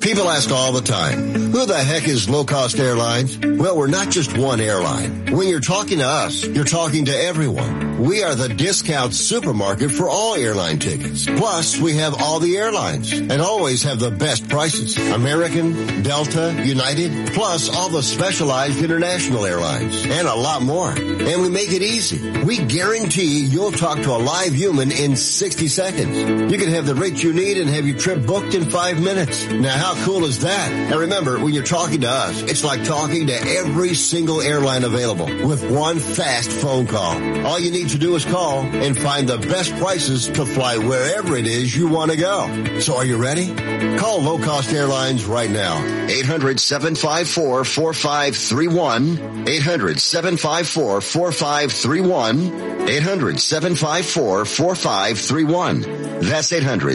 People ask all the time, who the heck is Low Cost Airlines? Well, we're not just one airline. When you're talking to us, you're talking to everyone. We are the discount supermarket for all airline tickets. Plus, we have all the airlines and always have the best prices. American, Delta, United, plus all the specialized international airlines and a lot more. And we make it easy. We guarantee you'll talk to a live human in 60 seconds. You can have the rate you need and have your trip booked in 5 minutes. Now, how cool is that? And remember, when you're talking to us, it's like talking to every single airline available with one fast phone call. All you need to do is call and find the best prices to fly wherever it is you want to go. So are you ready? Call Low Cost Airlines right now. 800-754-4531. 800-754-4531. 800-754-4531. That's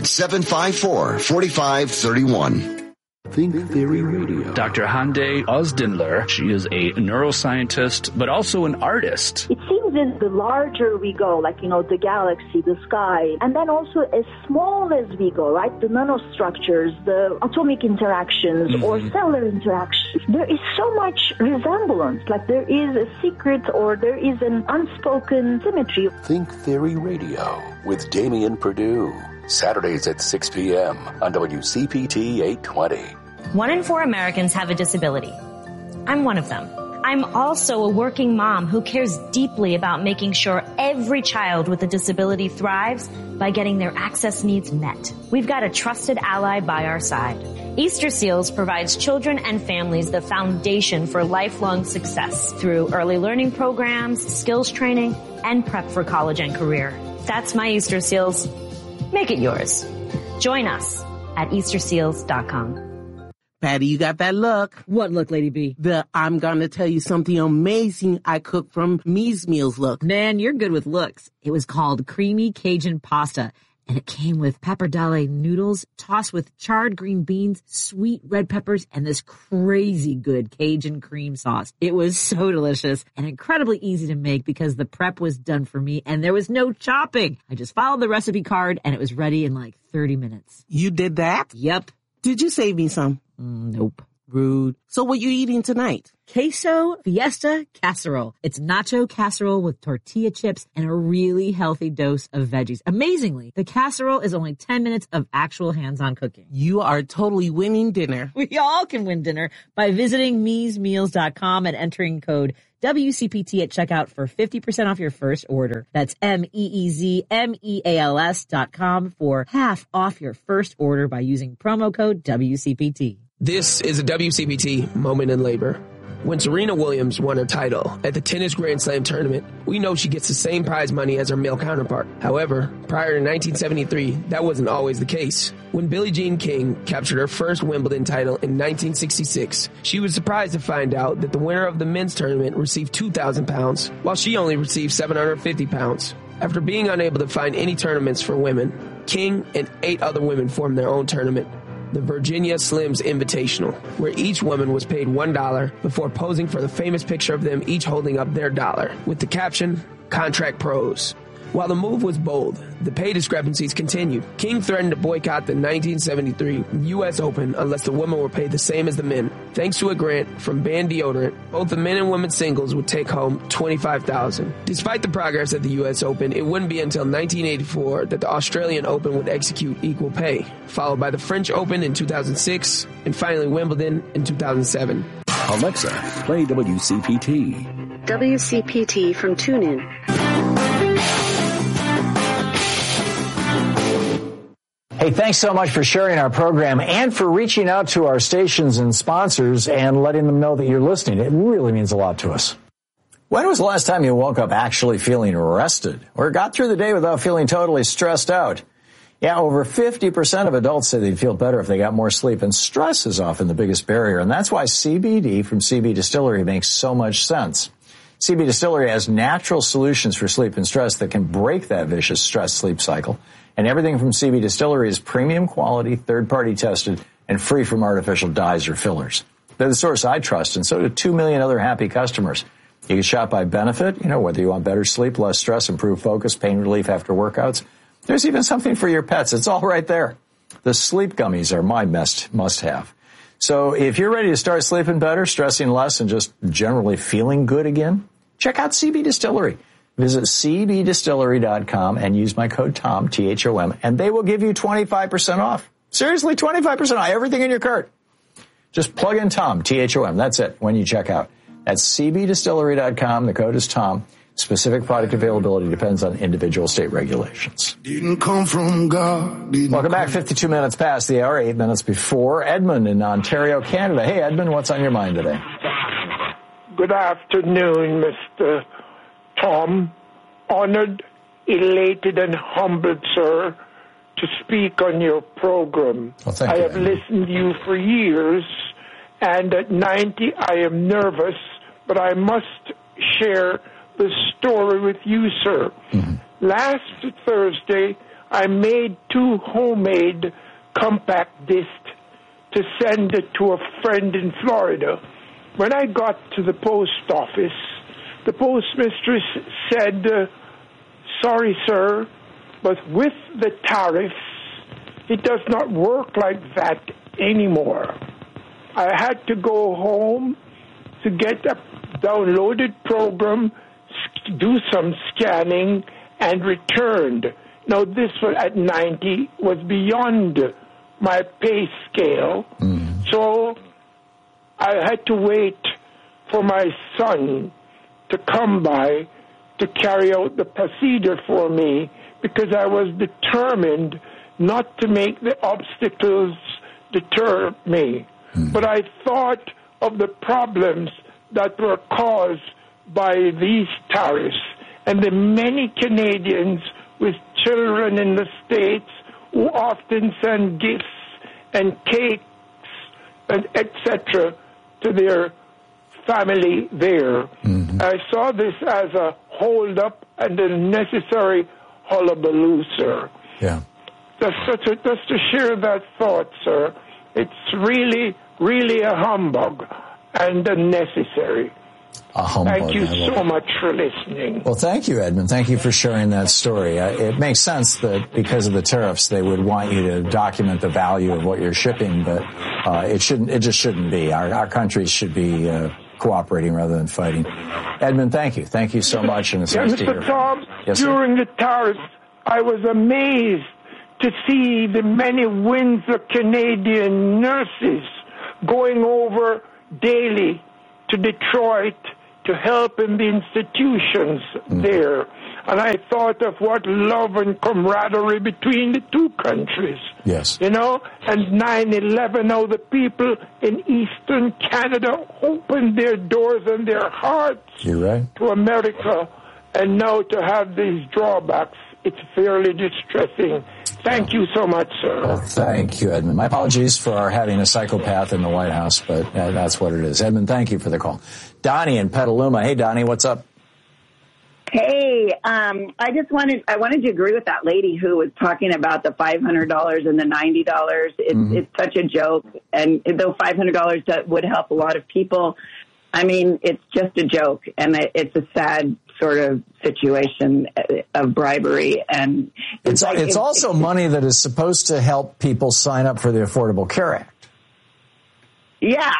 800-754-4531. Think Theory Radio. Dr. Hande Ozdinler, she is a neuroscientist, but also an artist. It seems that the larger we go, like, the galaxy, the sky, and then also as small as we go, right? The nanostructures, the atomic interactions or cellular interactions, there is so much resemblance, like there is a secret or there is an unspoken symmetry. Think Theory Radio with Damian Perdue. Saturdays at 6 p.m. on WCPT 820. 1 in 4 Americans have a disability. I'm one of them. I'm also a working mom who cares deeply about making sure every child with a disability thrives by getting their access needs met. We've got a trusted ally by our side. Easter Seals provides children and families the foundation for lifelong success through early learning programs, skills training, and prep for college and career. That's my Easter Seals. Make it yours. Join us at EasterSeals.com. Patty, you got that look. What look, Lady B? The I'm gonna tell you something amazing I cooked from Me's Meals look. Man, you're good with looks. It was called Creamy Cajun Pasta, and it came with pappardelle noodles tossed with charred green beans, sweet red peppers, and this crazy good Cajun cream sauce. It was so delicious and incredibly easy to make because the prep was done for me and there was no chopping. I just followed the recipe card and it was ready in like 30 minutes. You did that? Yep. Did you save me some? Nope. Rude. So what you eating tonight? Queso Fiesta Casserole. It's nacho casserole with tortilla chips and a really healthy dose of veggies. Amazingly, the casserole is only 10 minutes of actual hands-on cooking. You are totally winning dinner. We all can win dinner by visiting meesmeals.com and entering code WCPT at checkout for 50% off your first order. That's MEEZMEALS.com for half off your first order by using promo code WCPT. This is a WCPT moment in labor. When Serena Williams won her title at the Tennis Grand Slam tournament, we know she gets the same prize money as her male counterpart. However, prior to 1973, that wasn't always the case. When Billie Jean King captured her first Wimbledon title in 1966, she was surprised to find out that the winner of the men's tournament received £2,000, while she only received £750. After being unable to find any tournaments for women, King and 8 other women formed their own tournament, the Virginia Slims Invitational, where each woman was paid $1 before posing for the famous picture of them each holding up their dollar, with the caption, Contract Pros. While the move was bold, the pay discrepancies continued. King threatened to boycott the 1973 U.S. Open unless the women were paid the same as the men. Thanks to a grant from Band Deodorant, both the men and women's singles would take home $25,000. Despite the progress at the U.S. Open, it wouldn't be until 1984 that the Australian Open would execute equal pay, followed by the French Open in 2006, and finally Wimbledon in 2007. Alexa, play WCPT. WCPT from TuneIn. Hey, thanks so much for sharing our program and for reaching out to our stations and sponsors and letting them know that you're listening. It really means a lot to us. When was the last time you woke up actually feeling rested or got through the day without feeling totally stressed out? Yeah, over 50% of adults say they'd feel better if they got more sleep, and stress is often the biggest barrier, and that's why CBD from CB Distillery makes so much sense. CB Distillery has natural solutions for sleep and stress that can break that vicious stress-sleep cycle. And everything from CB Distillery is premium quality, third-party tested, and free from artificial dyes or fillers. They're the source I trust, and so do 2 million other happy customers. You can shop by benefit, whether you want better sleep, less stress, improved focus, pain relief after workouts. There's even something for your pets. It's all right there. The sleep gummies are my must-have. So if you're ready to start sleeping better, stressing less, and just generally feeling good again, check out CB Distillery. Visit cbdistillery.com and use my code TOM, T-H-O-M, and they will give you 25% off. Seriously, 25% off everything in your cart. Just plug in TOM, T-H-O-M. That's it when you check out. That's cbdistillery.com. The code is TOM. Specific product availability depends on individual state regulations. Didn't come from God. Welcome back. 52 minutes past the hour, 8 minutes before. Edmund in Ontario, Canada. Hey, Edmund, what's on your mind today? Good afternoon, Mr. Tom. Honored, elated, and humbled, sir, to speak on your program. Well, thank I you, have listened to you for years, and at 90 I am nervous, but I must share the story with you, sir. Mm-hmm. Last Thursday, I made 2 homemade compact discs to send it to a friend in Florida. When I got to the post office, the postmistress said, sorry, sir, but with the tariffs, it does not work like that anymore. I had to go home to get a downloaded program, do some scanning, and returned. Now, this was at 90 was beyond my pay scale, so I had to wait for my son to come by to carry out the procedure for me because I was determined not to make the obstacles deter me. But I thought of the problems that were caused by these tariffs and the many Canadians with children in the States who often send gifts and cakes and etc. to their family there. I saw this as a hold-up and a necessary hullabaloo, sir. Yeah. Just to share that thought, sir. It's really, really a humbug and unnecessary. A humbug. Thank you so much for listening. Well, thank you, Edmund. Thank you for sharing that story. It makes sense that because of the tariffs, they would want you to document the value of what you're shipping, but it just shouldn't be. Our countries should be cooperating rather than fighting. Edmund, thank you. Thank you so much. And it's nice to hear. Mr. Tom, yes, during the tariffs, I was amazed to see the many Windsor Canadian nurses going over daily to Detroit to help in the institutions there. And I thought of what love and camaraderie between the two countries. Yes. You know, and 9/11, now the people in Eastern Canada opened their doors and their hearts You're right. to America, and now to have these drawbacks, it's fairly distressing. Thank you so much, sir. Well, thank you, Edmund. My apologies for having a psychopath in the White House, but that's what it is. Edmund, thank you for the call. Donnie in Petaluma. Hey, Donnie, what's up? Hey, I wanted to agree with that lady who was talking about the $500 and the $90. It's such a joke. And though $500 would help a lot of people, I mean, it's just a joke. And it's a sad sort of situation of bribery. And it's also money that is supposed to help people sign up for the Affordable Care Act. Yeah,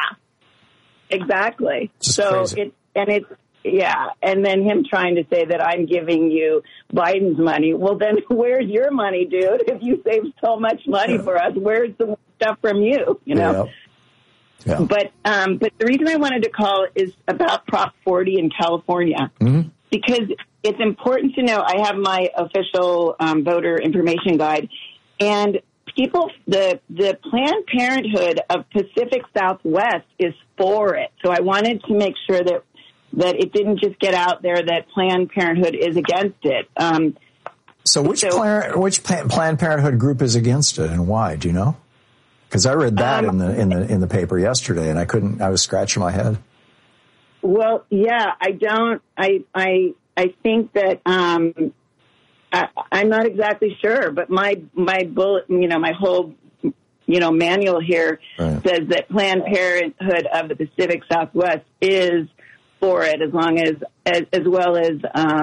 exactly. Crazy. Yeah, and then him trying to say that I'm giving you Biden's money. Well, then where's your money, dude? If you saved so much money for us, where's the stuff from you? You know. Yeah. But the reason I wanted to call is about Prop 40 in California, because it's important to know. I have my official voter information guide, and people, the Planned Parenthood of Pacific Southwest is for it. So I wanted to make sure that it didn't just get out there that Planned Parenthood is against it. So which Planned Parenthood group is against it, and why? Do you know? Because I read that in the paper yesterday, and I was scratching my head. Well, yeah, I don't. I think that I'm not exactly sure, but my bullet, my whole manual here says that Planned Parenthood of the Pacific Southwest is for it, as well as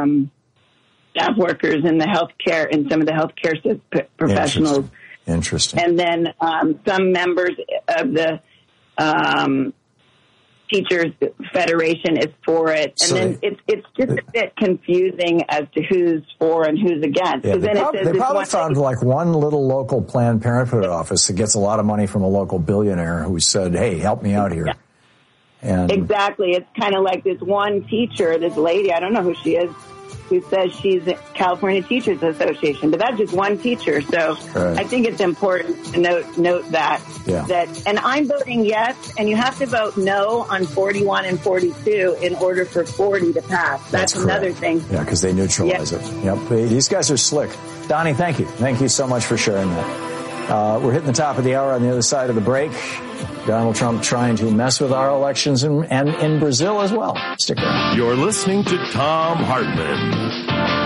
staff workers in the healthcare and some of the healthcare professionals. Interesting. And then some members of the Teachers Federation is for it, and then it's just a bit confusing as to who's for and who's against. Yeah, they probably found like one little local Planned Parenthood office that gets a lot of money from a local billionaire who said, "Hey, help me out here." Yeah. And exactly, it's kind of like this one teacher, this lady, I don't know who she is, who says she's the California Teachers Association, but that's just one teacher. So I think it's important to note that. And I'm voting yes, and you have to vote no on 41 and 42 in order for 40 to pass. That's another thing. Yeah, because they neutralize it. Yep, these guys are slick. Donnie, thank you. Thank you so much for sharing that. We're hitting the top of the hour on the other side of the break. Donald Trump trying to mess with our elections and in Brazil as well. Stick around. You're listening to Thom Hartmann.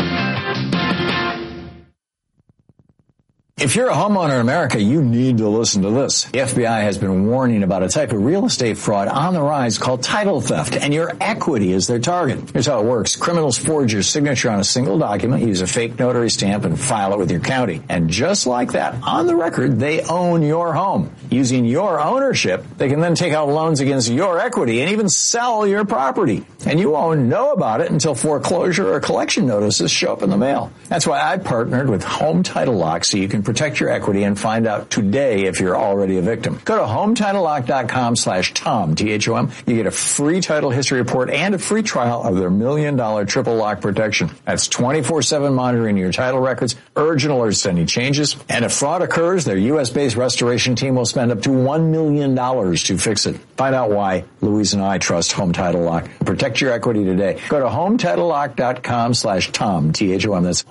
If you're a homeowner in America, you need to listen to this. The FBI has been warning about a type of real estate fraud on the rise called title theft, and your equity is their target. Here's how it works. Criminals forge your signature on a single document, use a fake notary stamp, and file it with your county. And just like that, on the record, they own your home. Using your ownership, they can then take out loans against your equity and even sell your property. And you won't know about it until foreclosure or collection notices show up in the mail. That's why I partnered with Home Title Lock so you can protect your equity and find out today if you're already a victim. Go to HometitleLock.com/Tom, T-H-O-M. You get a free title history report and a free trial of their $1 million triple lock protection. That's 24/7 monitoring your title records, urgent alerts to any changes, and if fraud occurs, their U.S.-based restoration team will spend up to $1 million to fix it. Find out why Louise and I trust Home Title Lock. Protect your equity today. Go to HometitleLock.com/Tom, T-H-O-M. That's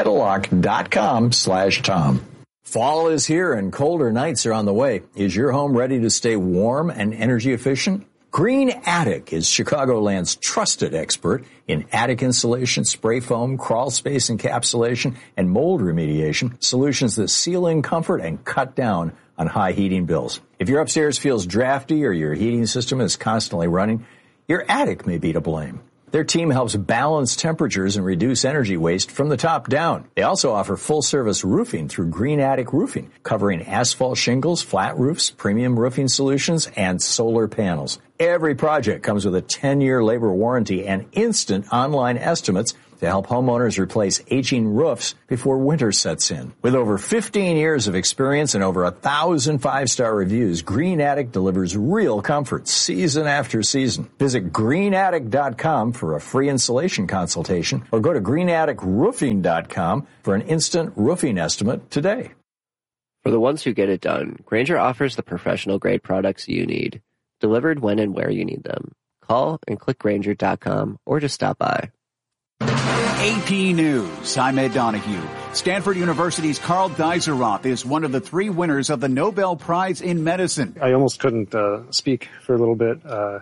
HometitleLock.com/Tom. Fall is here and colder nights are on the way. Is your home ready to stay warm and energy efficient? Green Attic is Chicagoland's trusted expert in attic insulation, spray foam, crawl space encapsulation, and mold remediation, solutions that seal in comfort and cut down on high heating bills. If your upstairs feels drafty or your heating system is constantly running, your attic may be to blame. Their team helps balance temperatures and reduce energy waste from the top down. They also offer full-service roofing through Green Attic Roofing, covering asphalt shingles, flat roofs, premium roofing solutions, and solar panels. Every project comes with a 10-year labor warranty and instant online estimates to help homeowners replace aging roofs before winter sets in. With over 15 years of experience and over 1,000 five-star reviews, Green Attic delivers real comfort season after season. Visit greenattic.com for a free installation consultation or go to greenatticroofing.com for an instant roofing estimate today. For the ones who get it done, Grainger offers the professional-grade products you need, delivered when and where you need them. Call and click Grainger.com or just stop by. AP News. I'm Ed Donahue. Stanford University's Carl Geiseroth is one of the 3 winners of the Nobel Prize in Medicine. I almost couldn't speak for a little bit,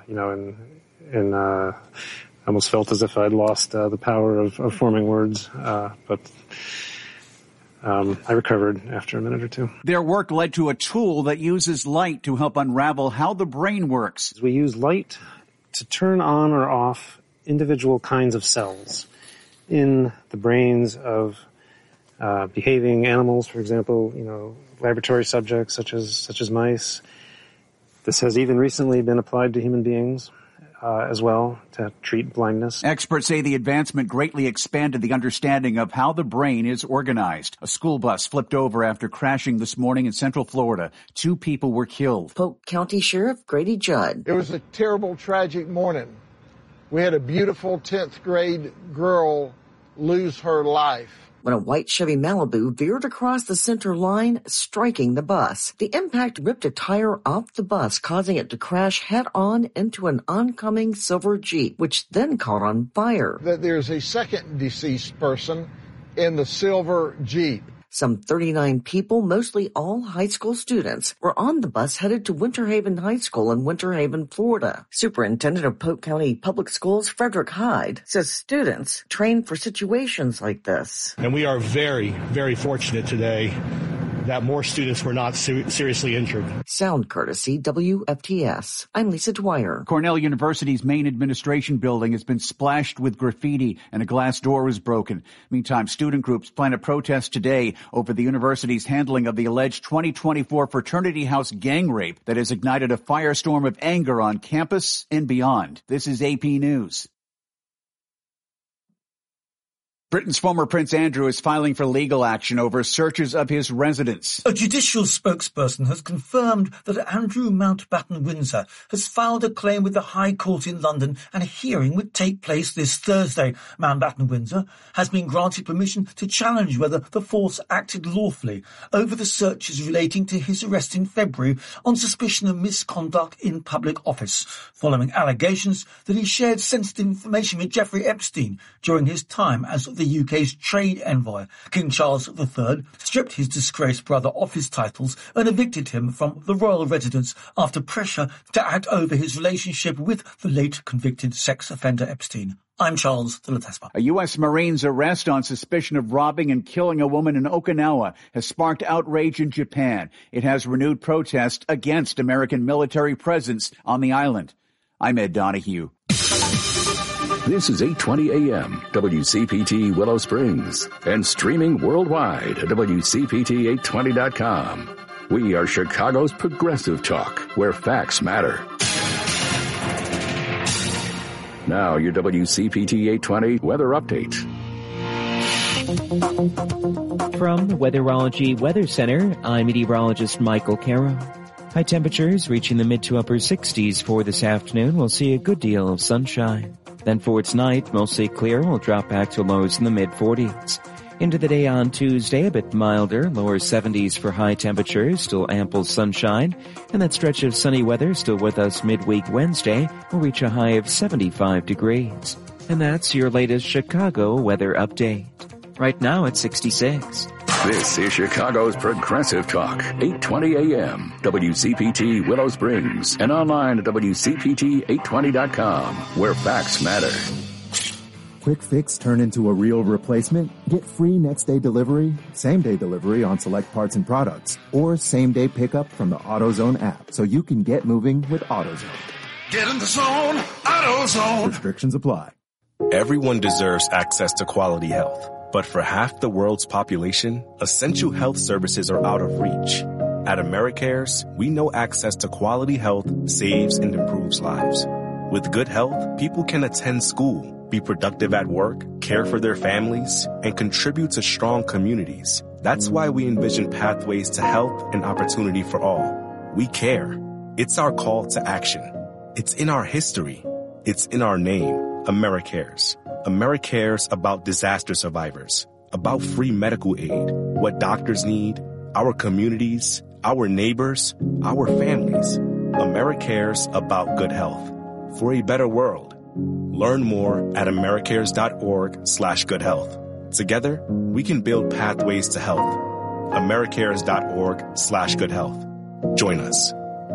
and I almost felt as if I'd lost the power of forming words, but I recovered after a minute or two. Their work led to a tool that uses light to help unravel how the brain works. We use light to turn on or off individual kinds of cells in the brains of behaving animals, for example, laboratory subjects such as mice. This has even recently been applied to human beings as well to treat blindness. Experts say the advancement greatly expanded the understanding of how the brain is organized. A school bus flipped over after crashing this morning in Central Florida. 2 people were killed. Polk County Sheriff Grady Judd. It was a terrible, tragic morning. We had a beautiful 10th grade girl lose her life when a white Chevy Malibu veered across the center line, striking the bus. The impact ripped a tire off the bus, causing it to crash head-on into an oncoming silver Jeep, which then caught on fire. That there's a second deceased person in the silver Jeep. Some 39 people, mostly all high school students, were on the bus headed to Winter Haven High School in Winter Haven, Florida. Superintendent of Polk County Public Schools, Frederick Hyde, says students train for situations like this. And we are very, very fortunate today that more students were not seriously injured. Sound courtesy WFTS. I'm Lisa Dwyer. Cornell University's main administration building has been splashed with graffiti and a glass door was broken. Meantime, student groups plan a protest today over the university's handling of the alleged 2024 fraternity house gang rape that has ignited a firestorm of anger on campus and beyond. This is AP News. Britain's former Prince Andrew is filing for legal action over searches of his residence. A judicial spokesperson has confirmed that Andrew Mountbatten Windsor has filed a claim with the High Court in London and a hearing would take place this Thursday. Mountbatten Windsor has been granted permission to challenge whether the force acted lawfully over the searches relating to his arrest in February on suspicion of misconduct in public office, following allegations that he shared sensitive information with Jeffrey Epstein during his time as the UK's trade envoy. King Charles III stripped his disgraced brother of his titles and evicted him from the royal residence after pressure to act over his relationship with the late convicted sex offender Epstein. I'm Charles de la Tespa. A U.S. Marine's arrest on suspicion of robbing and killing a woman in Okinawa has sparked outrage in Japan. It has renewed protest against American military presence on the island. I'm Ed Donahue. This is 820 AM, WCPT Willow Springs, and streaming worldwide at WCPT820.com. We are Chicago's progressive talk, where facts matter. Now, your WCPT 820 weather update. From the Weatherology Weather Center, I'm meteorologist Michael Caro. High temperatures reaching the mid to upper 60s for this afternoon. We'll see a good deal of sunshine. Then for tonight, mostly clear. We'll drop back to lows in the mid-40s. Into the day on Tuesday, a bit milder, lower 70s for high temperatures, still ample sunshine. And that stretch of sunny weather still with us midweek Wednesday will reach a high of 75 degrees. And that's your latest Chicago weather update. Right now it's 66. This is Chicago's Progressive Talk, 820 AM, WCPT Willow Springs, and online at WCPT820.com, where facts matter. Quick fix turn into a real replacement? Get free next day delivery, same day delivery on select parts and products, or same day pickup from the AutoZone app so you can get moving with AutoZone. Get in the zone, AutoZone. Restrictions apply. Everyone deserves access to quality health. But for half the world's population, essential health services are out of reach. At AmeriCares, we know access to quality health saves and improves lives. With good health, people can attend school, be productive at work, care for their families, and contribute to strong communities. That's why we envision pathways to health and opportunity for all. We care. It's our call to action. It's in our history. It's in our name, AmeriCares. AmeriCares about disaster survivors, about free medical aid, what doctors need, our communities, our neighbors, our families. AmeriCares about good health. For a better world. Learn more at americares.org/goodhealth. Together, we can build pathways to health. americares.org/goodhealth. Join us.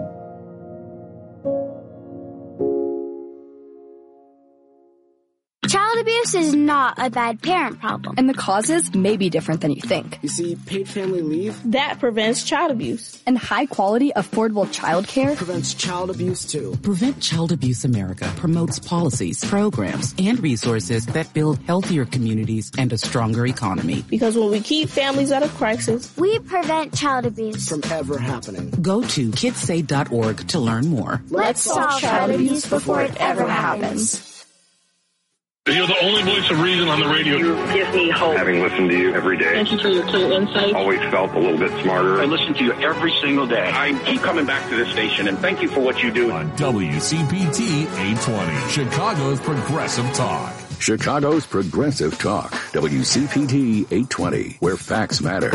Child abuse is not a bad parent problem. And the causes may be different than you think. You see, paid family leave, that prevents child abuse. And high-quality, affordable child care prevents child abuse, too. Prevent Child Abuse America promotes policies, programs, and resources that build healthier communities and a stronger economy. Because when we keep families out of crisis, we prevent child abuse from ever happening. Go to kidsaid.org to learn more. Let's solve child abuse before it ever happens. You're the only voice of reason on the radio. You give me hope. Having listened to you every day. Thank you for your clear insight. Always felt a little bit smarter. I listen to you every single day. I keep coming back to this station, and thank you for what you do. On WCPT 820, Chicago's Progressive Talk. Chicago's Progressive Talk, WCPT 820, where facts matter.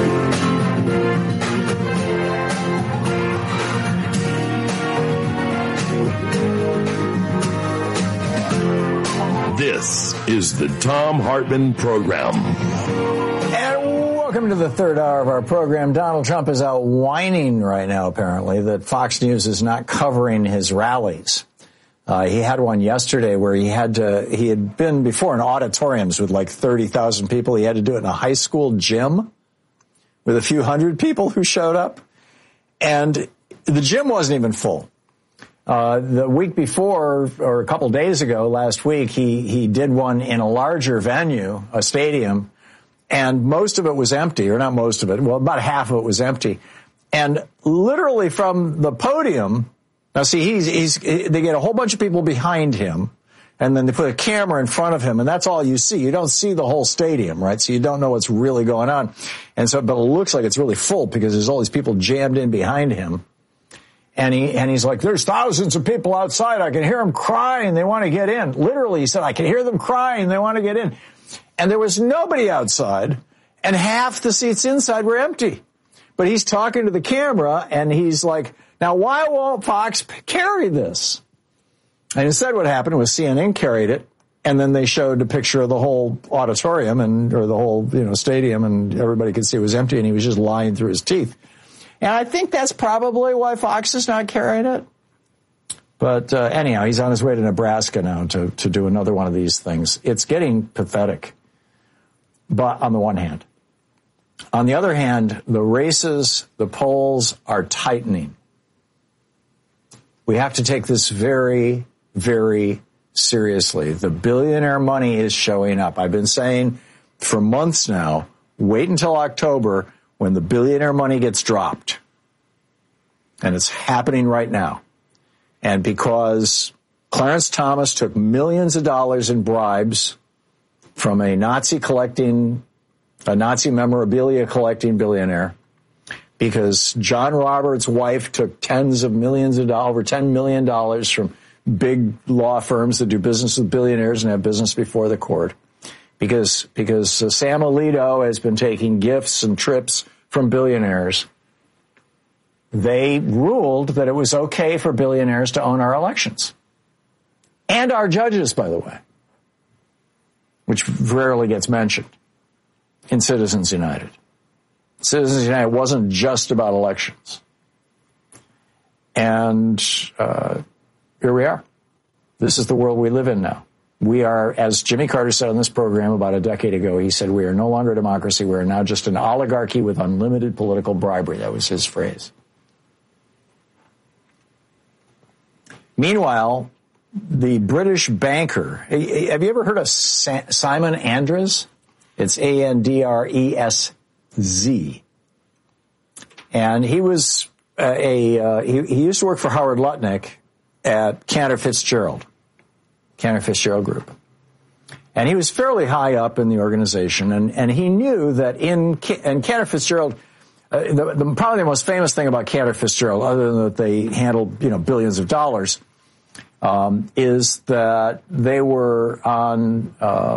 This is the Thom Hartmann Program. And welcome to the third hour of our program. Donald Trump is out whining right now, apparently, that Fox News is not covering his rallies. He had one yesterday where he had been before in auditoriums with like 30,000 people. He had to do it in a high school gym with a few hundred people who showed up. And the gym wasn't even full. The week before, or a couple days ago, last week, he did one in a larger venue, a stadium, and most of it was empty, or not most of it, well, about half of it was empty. And literally from the podium, now see, they get a whole bunch of people behind him, and then they put a camera in front of him, and that's all you see. You don't see the whole stadium, right? So you don't know what's really going on. And so, but it looks like it's really full because there's all these people jammed in behind him. And he's like, there's thousands of people outside. I can hear them crying. They want to get in. Literally, he said, I can hear them crying. They want to get in. And there was nobody outside, and half the seats inside were empty. But he's talking to the camera, and he's like, now why won't Fox carry this? And instead what happened was CNN carried it, and then they showed a picture of the whole auditorium or the whole, stadium, and everybody could see it was empty, and he was just lying through his teeth. And I think that's probably why Fox is not carrying it. But anyhow, he's on his way to Nebraska now to do another one of these things. It's getting pathetic, but on the one hand. On the other hand, the races, the polls are tightening. We have to take this very, very seriously. The billionaire money is showing up. I've been saying for months now, wait until October when the billionaire money gets dropped. And it's happening right now. And because Clarence Thomas took millions of dollars in bribes from a Nazi memorabilia collecting billionaire, because John Roberts' wife took tens of millions of dollars, over $10 million from big law firms that do business with billionaires and have business before the court. Because Sam Alito has been taking gifts and trips from billionaires. They ruled that it was okay for billionaires to own our elections. And our judges, by the way, which rarely gets mentioned in Citizens United. Citizens United wasn't just about elections. And here we are. This is the world we live in now. We are, as Jimmy Carter said on this program about a decade ago, he said, we are no longer a democracy. We are now just an oligarchy with unlimited political bribery. That was his phrase. Meanwhile, the British banker, have you ever heard of Simon Andres? It's Andresz. And he was he used to work for Howard Lutnick at Cantor Fitzgerald Group. And he was fairly high up in the organization, and he knew that in Cantor Fitzgerald, probably the most famous thing about Cantor Fitzgerald, other than that they handled billions of dollars, is that they were in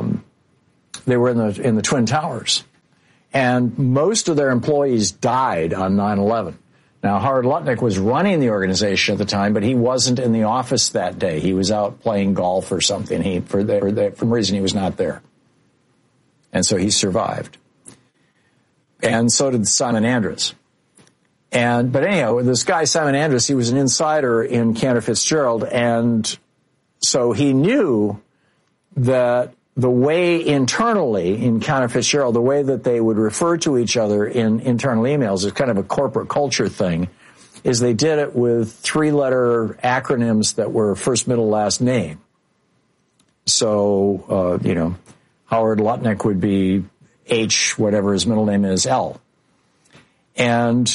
the Twin Towers, and most of their employees died on 9/11. Now, Howard Lutnick was running the organization at the time, but he wasn't in the office that day. He was out playing golf or something. For some reason, he was not there. And so he survived. And so did Simon Andres. But anyhow, this guy, Simon Andres, he was an insider in Cantor Fitzgerald. And so he knew that the way internally in Cantor Fitzgerald, the way that they would refer to each other in internal emails is kind of a corporate culture thing, is they did it with 3-letter acronyms that were first, middle, last name. So, Howard Lutnick would be H, whatever his middle name is, L. And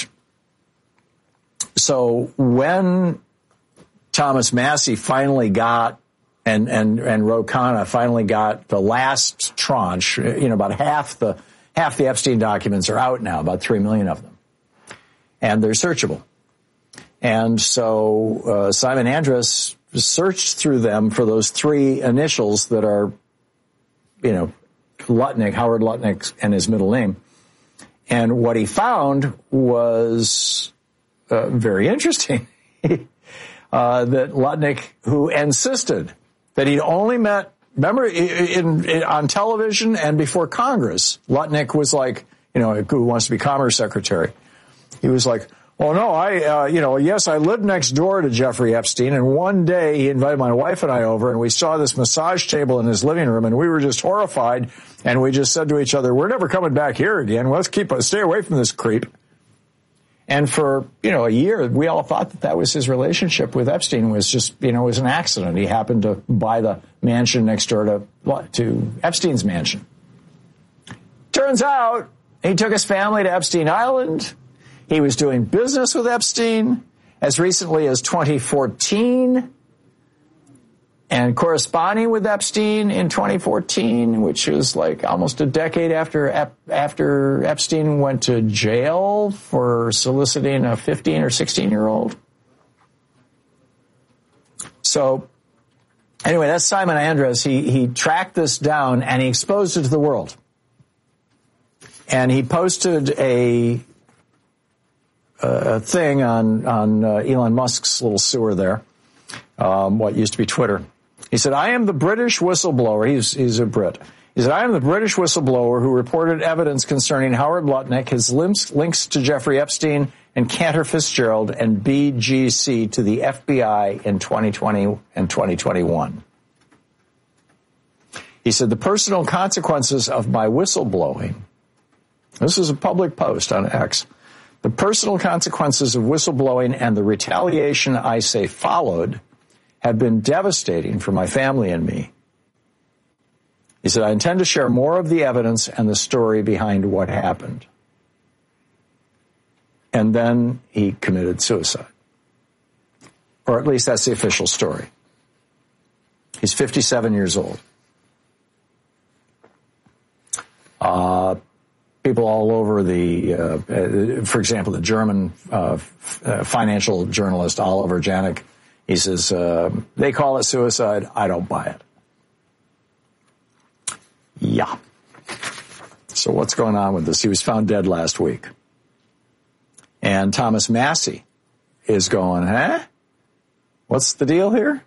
so when Thomas Massie finally got and Ro Khanna finally got the last tranche, about half the Epstein documents are out now, about 3 million of them. And they're searchable. And so Simon Andres searched through them for those 3 initials that are, Lutnick, Howard Lutnick, and his middle name. And what he found was very interesting. That Lutnick, who insisted that he'd only met, remember, on television and before Congress, Lutnick was like, who wants to be Commerce Secretary. He was like, Well, no, yes, I lived next door to Jeffrey Epstein, and one day he invited my wife and I over, and we saw this massage table in his living room, and we were just horrified, and we just said to each other, we're never coming back here again. Let's stay away from this creep. And for, a year, we all thought that was his relationship with Epstein was just, was an accident. He happened to buy the mansion next door to Epstein's mansion. Turns out he took his family to Epstein Island. He was doing business with Epstein as recently as 2014 and corresponding with Epstein in 2014, which was like almost a decade after Epstein went to jail for soliciting a 15 or 16-year-old. So anyway, that's Simon Andres. He tracked this down and he exposed it to the world. And he posted a thing on Elon Musk's little sewer there, what used to be Twitter. He said, I am the British whistleblower. He's a Brit. He said, I am the British whistleblower who reported evidence concerning Howard Lutnick, his links to Jeffrey Epstein and Cantor Fitzgerald and BGC to the FBI in 2020 and 2021. He said, the personal consequences of my whistleblowing, this is a public post on X, the personal consequences of whistleblowing and the retaliation I say followed have been devastating for my family and me. He said, I intend to share more of the evidence and the story behind what happened. And then he committed suicide. Or at least that's the official story. He's 57 years old. People all over for example, the German financial journalist Oliver Janik, he says, they call it suicide. I don't buy it. Yeah. So what's going on with this? He was found dead last week. And Thomas Massie is going, what's the deal here?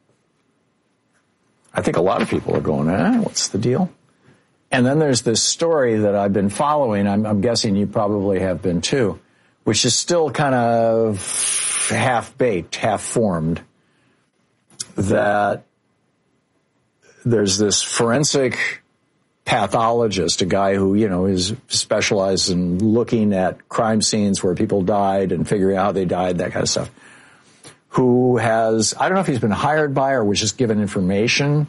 I think a lot of people are going, what's the deal? And then there's this story that I've been following, I'm guessing you probably have been too, which is still kind of half-baked, half-formed, that there's this forensic pathologist, a guy who, is specialized in looking at crime scenes where people died and figuring out how they died, that kind of stuff, who has, I don't know if he's been hired by or was just given information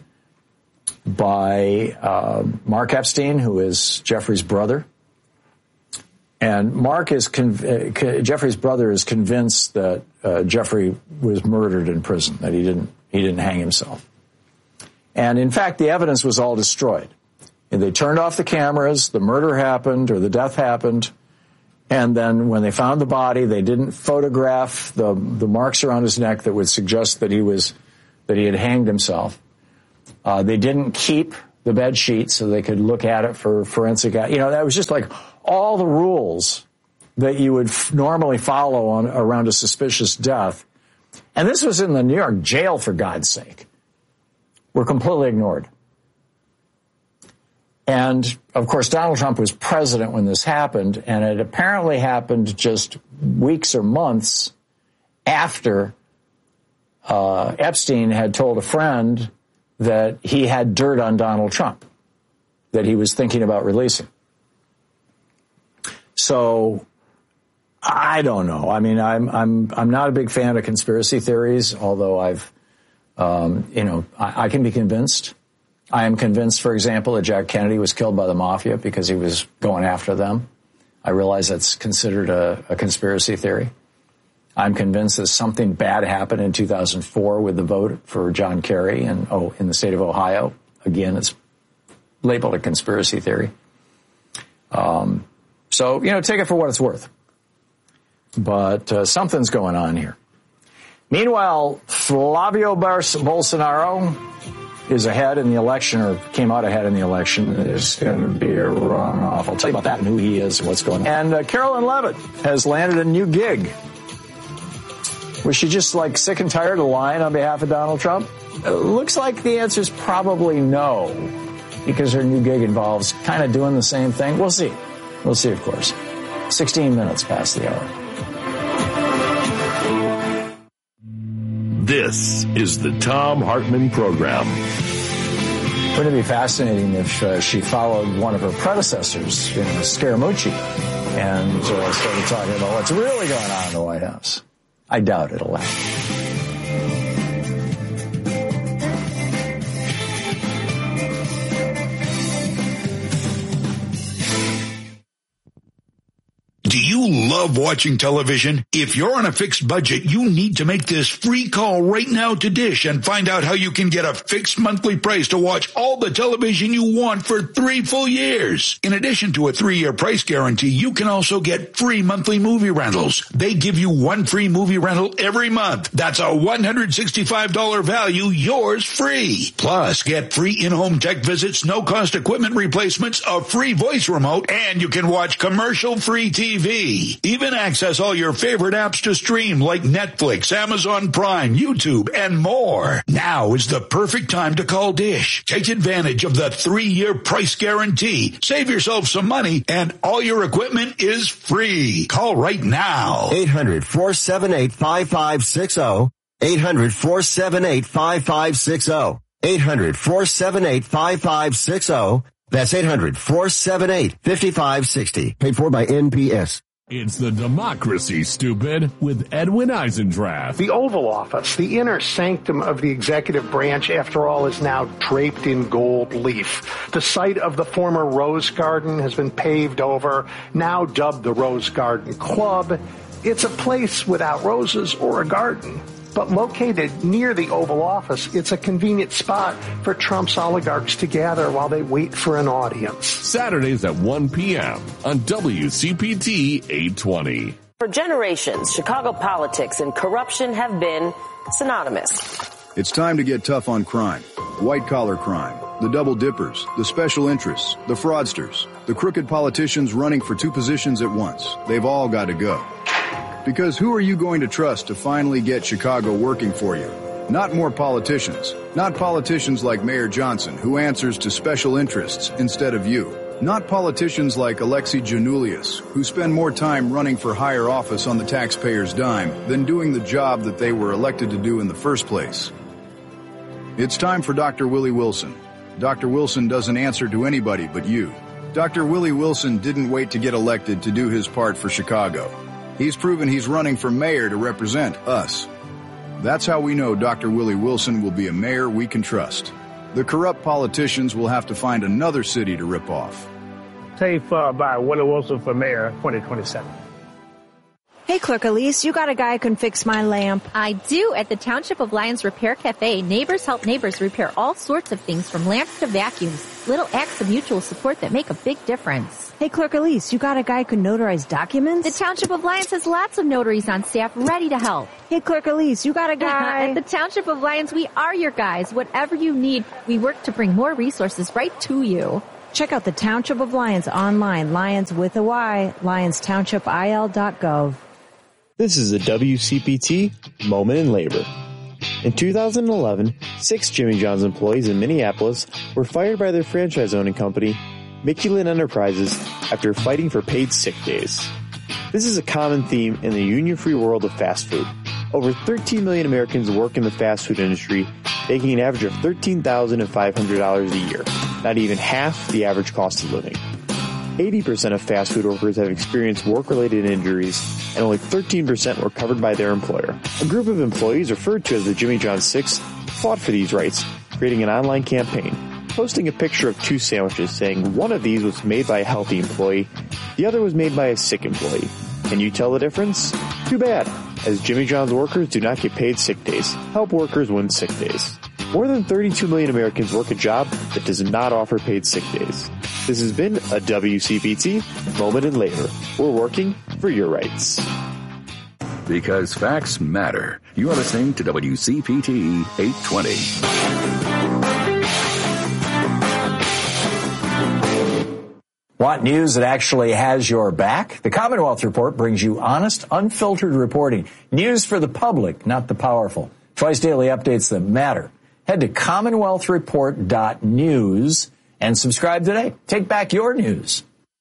by Mark Epstein, who is Jeffrey's brother. And Jeffrey's brother is convinced that Jeffrey was murdered in prison, that he didn't hang himself. And in fact, the evidence was all destroyed. And they turned off the cameras, the murder happened or the death happened, and then when they found the body, they didn't photograph the marks around his neck that would suggest that he had hanged himself. They didn't keep the bed sheet so they could look at it for forensic. That was just like all the rules that you would normally follow around a suspicious death. And this was in the New York jail, for God's sake. Were completely ignored. And, of course, Donald Trump was president when this happened, and it apparently happened just weeks or months after Epstein had told a friend that he had dirt on Donald Trump, that he was thinking about releasing. So, I don't know. I mean, I'm not a big fan of conspiracy theories, although I can be convinced. I am convinced, for example, that Jack Kennedy was killed by the mafia because he was going after them. I realize that's considered a conspiracy theory. I'm convinced that something bad happened in 2004 with the vote for John Kerry in the state of Ohio. Again, it's labeled a conspiracy theory. So, take it for what it's worth. But something's going on here. Meanwhile, Flavio Bolsonaro is ahead in the election, or came out ahead in the election. There's going to be a runoff. I'll tell you about that and who he is and what's going on. And Carolyn Levitt has landed a new gig. Was she just sick and tired of lying on behalf of Donald Trump? Looks like the answer is probably no, because her new gig involves kind of doing the same thing. We'll see. We'll see, of course. 16 minutes past the hour. This is the Thom Hartmann Program. Wouldn't it be fascinating if she followed one of her predecessors, Scaramucci, and started talking about what's really going on in the White House? I doubt it'll happen. Do you love watching television? If you're on a fixed budget, you need to make this free call right now to Dish and find out how you can get a fixed monthly price to watch all the television you want for 3 full years. In addition to a 3-year price guarantee, you can also get free monthly movie rentals. They give you 1 free movie rental every month. That's a $165 value, yours free. Plus, get free in-home tech visits, no-cost equipment replacements, a free voice remote, and you can watch commercial-free TV. Even access all your favorite apps to stream like Netflix, Amazon Prime, YouTube, and more. Now is the perfect time to call Dish. Take advantage of the 3-year price guarantee. Save yourself some money, and all your equipment is free. Call right now. 800-478-5560. 800-478-5560. 800-478-5560. That's 800-478-5560. Paid for by NPS. It's the Democracy, Stupid, with Edwin Eisendrath. The Oval Office, the inner sanctum of the executive branch, after all, is now draped in gold leaf. The site of the former Rose Garden has been paved over, now dubbed the Rose Garden Club. It's a place without roses or a garden. But located near the Oval Office, it's a convenient spot for Trump's oligarchs to gather while they wait for an audience. Saturdays at 1 p.m. on WCPT 820. For generations, Chicago politics and corruption have been synonymous. It's time to get tough on crime. White-collar crime, the double dippers, the special interests, the fraudsters, the crooked politicians running for 2 positions at once. They've all got to go. Because who are you going to trust to finally get Chicago working for you? Not more politicians. Not politicians like Mayor Johnson, who answers to special interests instead of you. Not politicians like Alexei Giannoulias, who spend more time running for higher office on the taxpayer's dime than doing the job that they were elected to do in the first place. It's time for Dr. Willie Wilson. Dr. Wilson doesn't answer to anybody but you. Dr. Willie Wilson didn't wait to get elected to do his part for Chicago. He's proven he's running for mayor to represent us. That's how we know Dr. Willie Wilson will be a mayor we can trust. The corrupt politicians will have to find another city to rip off. Safe by Willie Wilson for mayor 2027. Hey, Clerk Elise, you got a guy who can fix my lamp. I do. At the Township of Lyons Repair Cafe, neighbors help neighbors repair all sorts of things from lamps to vacuums. Little acts of mutual support that make a big difference. Hey, Clerk Elise, you got a guy who can notarize documents? The Township of Lyons has lots of notaries on staff ready to help. Hey, Clerk Elise, you got a guy? At the Township of Lyons, we are your guys. Whatever you need, we work to bring more resources right to you. Check out the Township of Lyons online, Lyons with a Y, LyonsTownshipIL.gov. This is a WCPT Moment in Labor. In 2011, 6 Jimmy John's employees in Minneapolis were fired by their franchise-owning company, Miculin Enterprises, after fighting for paid sick days. This is a common theme in the union-free world of fast food. Over 13 million Americans work in the fast food industry, making an average of $13,500 a year, not even half the average cost of living. 80% of fast food workers have experienced work-related injuries, and only 13% were covered by their employer. A group of employees referred to as the Jimmy John's Six fought for these rights, creating an online campaign, posting a picture of 2 sandwiches saying one of these was made by a healthy employee, the other was made by a sick employee. Can you tell the difference? Too bad, as Jimmy John's workers do not get paid sick days. Help workers win sick days. More than 32 million Americans work a job that does not offer paid sick days. This has been a WCPT Moment in Labor. We're working for your rights. Because facts matter. You are listening to WCPT 820. Want news that actually has your back? The Commonwealth Report brings you honest, unfiltered reporting. News for the public, not the powerful. Twice daily updates that matter. Head to CommonwealthReport.news and subscribe today. Take back your news.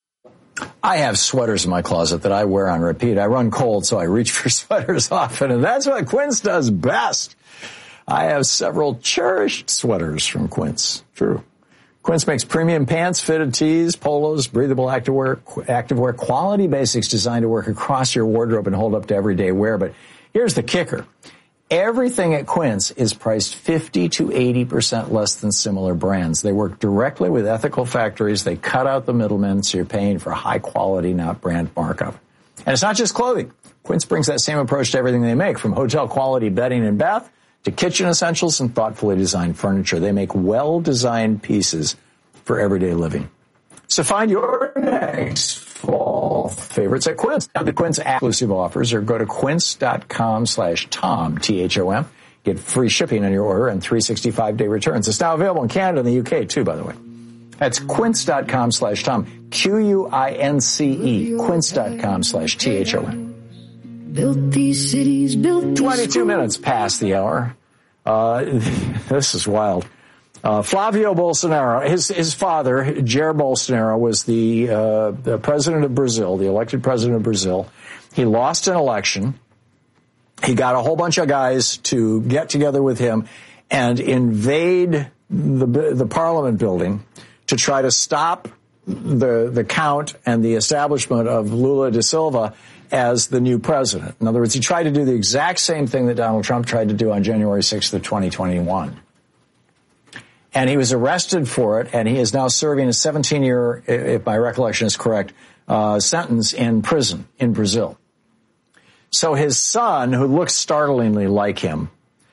I have sweaters in my closet that I wear on repeat. I run cold, so I reach for sweaters often, and that's what Quince does best. I have several cherished sweaters from Quince. True. Quince makes premium pants, fitted tees, polos, breathable activewear, quality basics designed to work across your wardrobe and hold up to everyday wear. But here's the kicker. Everything at Quince is priced 50 to 80% less than similar brands. They work directly with ethical factories. They cut out the middlemen, so you're paying for high quality, not brand markup. And it's not just clothing. Quince brings that same approach to everything they make, from hotel quality bedding and bath to kitchen essentials and thoughtfully designed furniture. They make well-designed pieces for everyday living. So find your next fall favorites at Quince. Now, the Quince exclusive offers, or go to quince.com/Tom, T-H-O-M. Get free shipping on your order and 365-day returns. It's now available in Canada and the UK, too, by the way. That's quince.com/Tom, Q-U-I-N-C-E, quince.com/T-H-O-M. Built these cities, built 22 minutes past the hour. This is wild. Flavio Bolsonaro, his father, Jair Bolsonaro, was the president of Brazil, the elected president of Brazil. He lost an election. He got a whole bunch of guys to get together with him and invade the parliament building to try to stop the count and the establishment of Lula da Silva as the new president. In other words, he tried to do the exact same thing that Donald Trump tried to do on January 6th of 2021. And he was arrested for it, and he is now serving a 17-year, if my recollection is correct, sentence in prison in Brazil. So his son, who looks startlingly like him,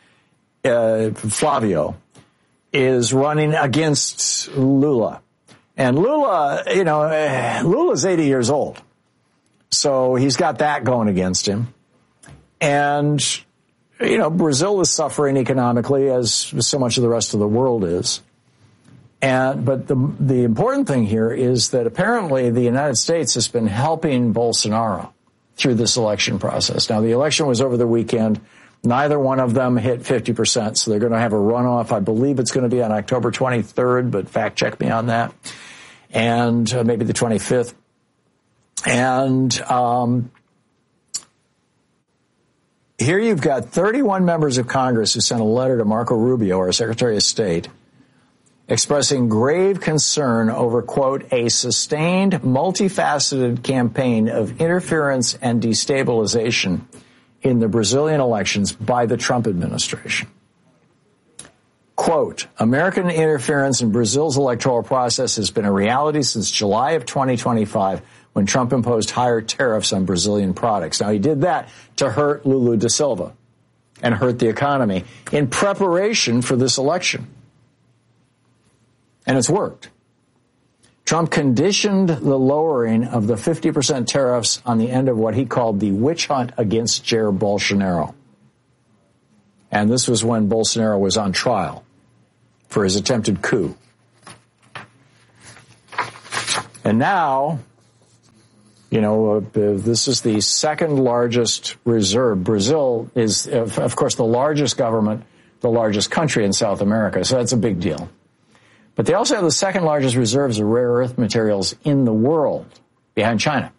Flavio, is running against Lula. And Lula, Lula's 80 years old. So he's got that going against him. And, Brazil is suffering economically, as so much of the rest of the world is. But the important thing here is that apparently the United States has been helping Bolsonaro through this election process. Now, the election was over the weekend. Neither one of them hit 50%, so they're going to have a runoff. I believe it's going to be on October 23rd, but fact check me on that. And maybe the 25th. And here you've got 31 members of Congress who sent a letter to Marco Rubio, our Secretary of State, expressing grave concern over, quote, a sustained, multifaceted campaign of interference and destabilization in the Brazilian elections by the Trump administration. Quote, American interference in Brazil's electoral process has been a reality since July of 2025, when Trump imposed higher tariffs on Brazilian products. Now, he did that to hurt Lula da Silva and hurt the economy in preparation for this election. And it's worked. Trump conditioned the lowering of the 50% tariffs on the end of what he called the witch hunt against Jair Bolsonaro. And this was when Bolsonaro was on trial for his attempted coup. And now, this is the second largest reserve. Brazil is, of course, the largest government, the largest country in South America, so that's a big deal. But they also have the second largest reserves of rare earth materials in the world, behind China.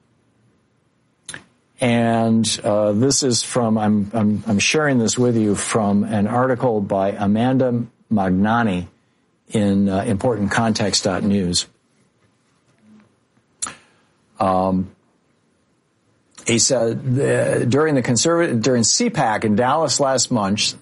And this is from, I'm sharing this with you from an article by Amanda Magnani in importantcontext.news. He said during CPAC in Dallas last March,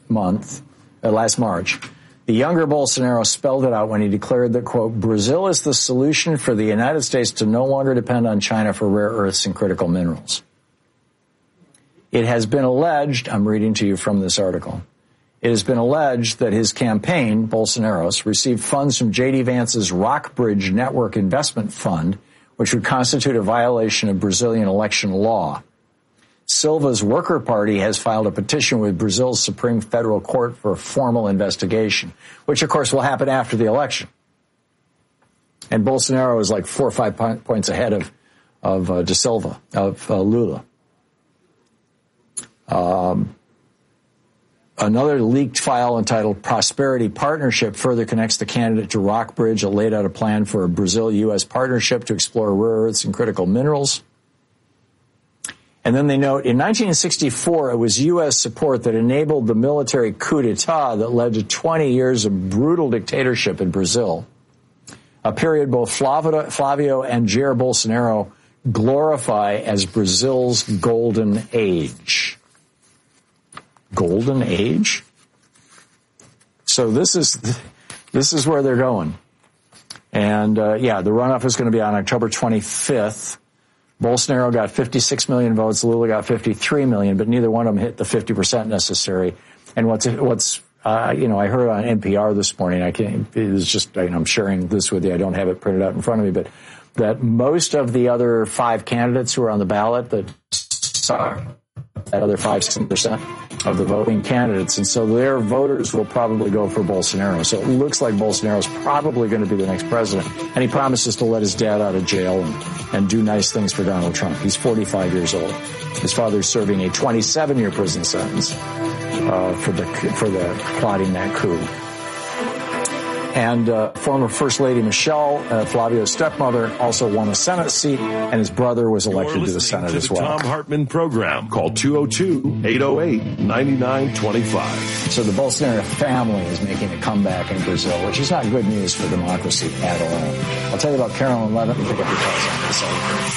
the younger Bolsonaro spelled it out when he declared that, quote, Brazil is the solution for the United States to no longer depend on China for rare earths and critical minerals. It has been alleged, I'm reading to you from this article, it has been alleged that his campaign, Bolsonaro's, received funds from J.D. Vance's Rockbridge Network Investment Fund, which would constitute a violation of Brazilian election law. Silva's Worker Party has filed a petition with Brazil's Supreme Federal Court for a formal investigation, which, of course, will happen after the election. And Bolsonaro is like 4 or 5 points ahead of da Silva, of Lula. Another leaked file entitled Prosperity Partnership further connects the candidate to Rockbridge. It laid out a plan for a Brazil-U.S. partnership to explore rare earths and critical minerals. And then they note, in 1964, it was U.S. support that enabled the military coup d'etat that led to 20 years of brutal dictatorship in Brazil, a period both Flavio and Jair Bolsonaro glorify as Brazil's golden age. Golden age? So this is where they're going. And, the runoff is going to be on October 25th. Bolsonaro got 56 million votes. Lula got 53 million, but neither one of them hit the 50% necessary. And I heard on NPR this morning, I'm sharing this with you. I don't have it printed out in front of me, but that most of the other 5 candidates who are on the ballot, that other 5% of the voting candidates. And so their voters will probably go for Bolsonaro. So it looks like Bolsonaro's probably going to be the next president. And he promises to let his dad out of jail and do nice things for Donald Trump. He's 45 years old. His father's serving a 27-year prison sentence for the plotting that coup. And former First Lady Michelle, Flavio's stepmother, also won a Senate seat, and his brother was elected to the Senate as well. Tom Hartman program. Call 202-808-9925. So the Bolsonaro family is making a comeback in Brazil, which is not good news for democracy at all. I'll tell you about Carolyn Levitt and pick up your calls on this.